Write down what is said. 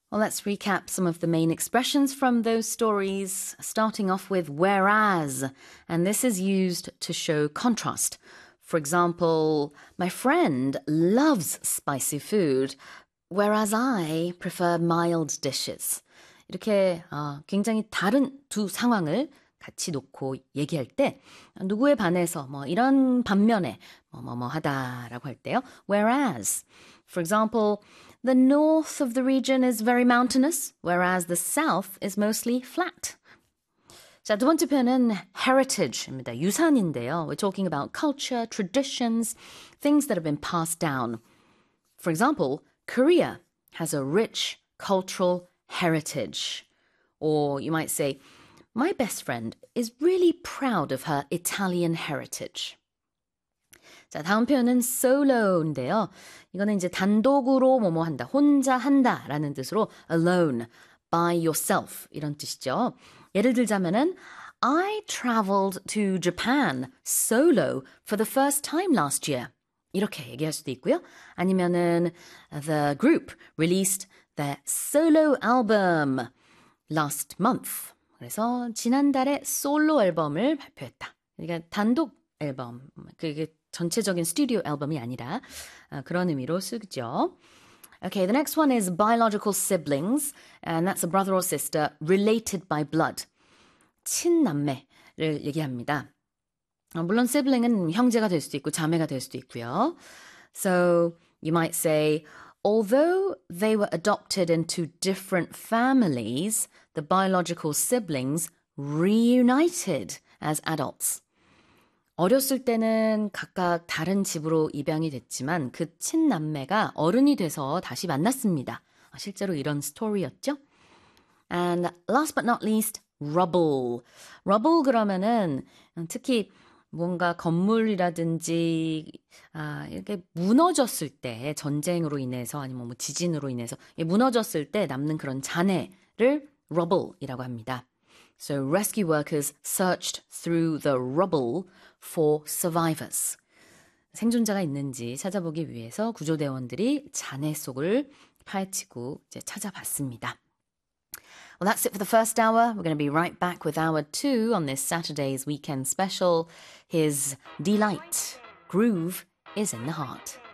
Well, let's recap some of the main expressions from those stories, starting off with whereas, and this is used to show contrast. For example, my friend loves spicy food, whereas I prefer mild dishes. 이렇게 굉장히 다른 두 상황을 같이 놓고 얘기할 때 누구에 반해서 뭐 이런 반면에 뭐뭐 하다라고 할 때요. Whereas, for example, the north of the region is very mountainous, whereas the south is mostly flat. 자, 두 번째 표현은 heritage입니다. 유산인데요. We're talking about culture, traditions, things that have been passed down. For example, Korea has a rich cultural heritage. Or you might say, my best friend is really proud of her Italian heritage. 자, 다음 표현은 solo인데요. 이거는 이제 단독으로 뭐뭐 한다, 혼자 한다라는 뜻으로 alone, by yourself 이런 뜻이죠. 예를 들자면은 I traveled to Japan solo for the first time last year. 이렇게 얘기할 수도 있고요. 아니면은 the group released their solo album last month. 그래서 지난달에 솔로 앨범을 발표했다. 그러니까 단독 앨범, 그게 전체적인 스튜디오 앨범이 아니라 그런 의미로 쓰죠. Okay, the next one is biological siblings, and that's a brother or sister related by blood. 친남매를 얘기합니다. 물론 sibling은 형제가 될 수도 있고 자매가 될 수도 있고요. So you might say, although they were adopted into different families, the biological siblings reunited as adults. 어렸을 때는 각각 다른 집으로 입양이 됐지만 그 친남매가 어른이 돼서 다시 만났습니다. 실제로 이런 스토리였죠. And last but not least, rubble. rubble 그러면은 특히 뭔가 건물이라든지 이렇게 무너졌을 때 전쟁으로 인해서 아니면 뭐 지진으로 인해서 무너졌을 때 남는 그런 잔해를 rubble이라고 합니다. So rescue workers searched through the rubble for survivors. 생존자가 있는지 찾아보기 위해서 구조대원들이 잔해 속을 파헤치고 이제 찾아봤습니다. Well, that's it for the first hour. We're going to be right back with hour 2 on this Saturday's weekend special. Here's Delight. Groove is in the heart.